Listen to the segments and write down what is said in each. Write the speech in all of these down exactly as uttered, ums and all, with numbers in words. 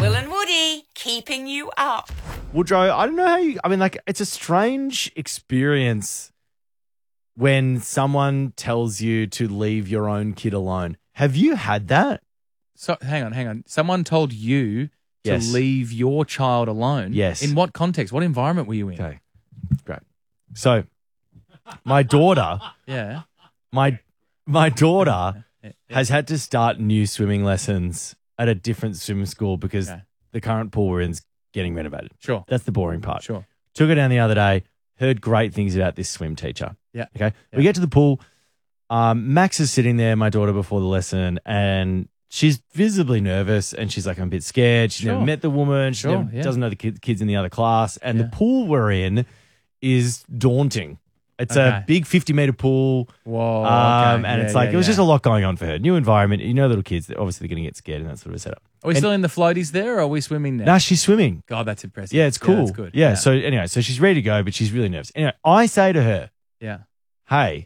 Will and Woody, keeping you up. Woodrow, I don't know how you, I mean, like, it's a strange experience when someone tells you to leave your own kid alone. Have you had that? So hang on, hang on. Someone told you to Yes. leave your child alone. Yes. In what context? What environment were you in? Okay, great. So, my daughter, Yeah. my my daughter Yeah. has had to start new swimming lessons at a different swimming school because Okay. the current pool we're in is getting renovated. Sure. That's the boring part. Sure. Took her down the other day, heard great things about this swim teacher. Yeah. Okay. Yeah. We get to the pool. Um, Max is sitting there, my daughter, before the lesson, and she's visibly nervous and she's like, I'm a bit scared. She's Sure. never met the woman. She Sure, never, yeah. doesn't know the kid, kids in the other class. And Yeah. the pool we're in is daunting. It's Okay. a big fifty meter pool. Whoa. Um, okay. and Yeah, it's like, yeah, it was yeah. just a lot going on for her. New environment. You know, little kids, they're obviously going to get scared and that sort of setup. Are we and- still in the floaties there, or are we swimming now? Now she's swimming. God, that's impressive. Yeah, it's cool. that's good. Yeah, So anyway, so she's ready to go, but she's really nervous. Anyway, I say to her, yeah. hey,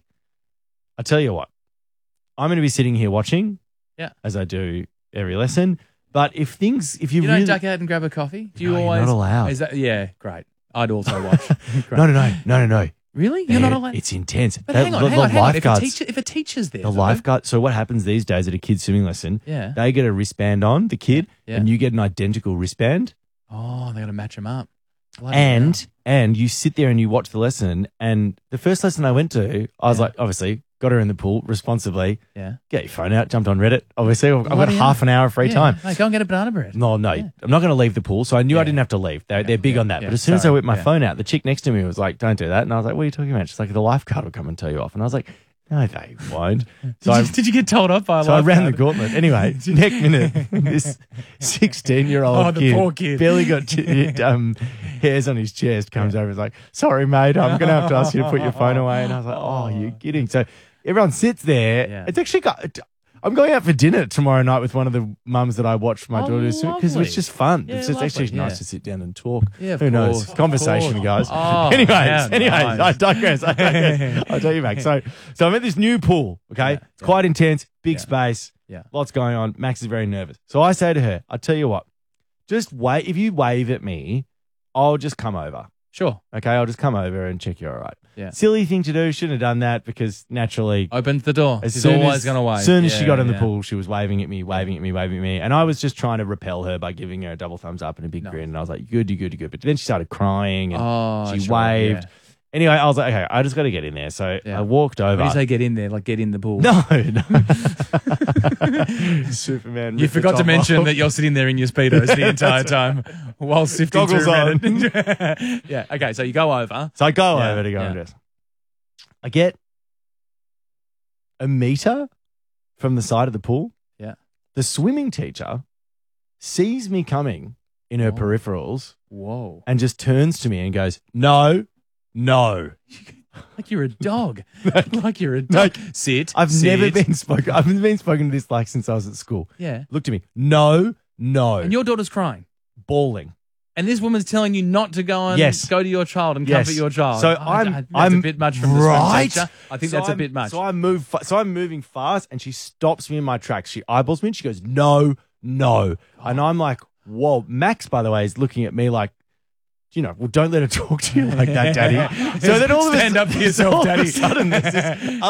I tell you what, I'm going to be sitting here watching, Yeah. as I do every lesson. But if things, if you, You really, don't duck out and grab a coffee? Do you No, you're always? not allowed. Is that, yeah, great. I'd also watch. Great. no, no, no, no, no, no, Really? You're not Man, allowed? It's intense. But The- hang on, the, hang the on, hang on. If a, lifeguards, teacher, if a teacher's there, the though, lifeguard. So what happens these days at a kid's swimming lesson? Yeah. They get a wristband on the kid, Yeah. and you get an identical wristband. Oh, they got to match them up. Bloody And hell. and you sit there and you watch the lesson. And the first lesson I went to, I was Yeah. like, obviously, got her in the pool responsibly. Yeah. Get your phone out, jumped on Reddit. Obviously, I've got Bloody half hell. an hour of free Yeah. time. Hey, go and get a banana bread. No, no, Yeah. I'm not going to leave the pool. So I knew I Yeah. didn't have to leave. They're, Yeah, they're big yeah, on that. yeah. But as soon as I Sorry. whipped my Yeah. phone out, the chick next to me was like, don't do that. And I was like, what are you talking about? She's like, the lifeguard will come and tell you off. And I was like, no, they won't. So Did, I, you, did you get told off by a so I ran the lifeguard? gauntlet. Anyway, next minute, this sixteen-year-old Oh, the kid, poor kid. barely got ch- um, hairs on his chest, comes over and is like, sorry, mate, I'm going to have to ask you to put your phone away. And I was like, oh, you're kidding. So everyone sits there. Yeah. It's actually got... I'm going out for dinner tomorrow night with one of the mums that I watched my Oh, daughter because lovely. it's just fun. Yeah, it's just actually lovely, nice yeah. to sit down and talk. Yeah, of Who knows? course, Conversation, of guys. course. Oh, anyways, yeah, anyways, nice. I digress. I digress. I'll tell you, Max. So, so I'm at this new pool. Okay, Yeah, it's quite intense, big Yeah. space, Yeah. lots going on. Max is very nervous. So I say to her, "I tell you what, just wait. If you wave at me, I'll just come over. Sure. Okay, I'll just come over and check you're all right." Yeah. Silly thing to do. Shouldn't have done that because naturally. Opens the door. As She's soon always as, going to wave. As soon as she Yeah, got in the yeah. pool, she was waving at me, waving at me, waving at me. And I was just trying to repel her by giving her a double thumbs up and a big No. grin. And I was like, "You good, you good, you good." But then she started crying and Oh, she sure, waved. yeah. Anyway, I was like, okay, I just got to get in there. So Yeah. I walked over. When you say get in there, like get in the pool. no, no. Superman. You ripped the forgot to top mention off. that you're sitting there in your Speedos the entire time while sifting Goggles through on. Reddit. Yeah. Okay. So you go over. So I go Yeah, over to go yeah. and dress. I get a meter from the side of the pool. Yeah. The swimming teacher sees me coming in her Oh. peripherals Whoa. and just turns to me and goes, "No, no." Like you're a dog. like you're a dog. Sit. I've sit. never been spoken. I've been spoken to this like since I was at school. Yeah. Looked at me. No, no. And your daughter's crying. bawling. And this woman's telling you not to go and Yes. go to your child and Yes. comfort your child. So Oh, I'm, that's I'm a bit much from the swim right. teacher. I think So that's a I'm- bit much. So I move. Fa- so I'm moving fast, and she stops me in my tracks. She eyeballs me, and she goes, "No, no," and I'm like, "Whoa!" Max, by the way, is looking at me like, you know, well, don't let her talk to you like that, Daddy. So then all of a Stand up for so yourself, all of a Daddy. sudden, there's this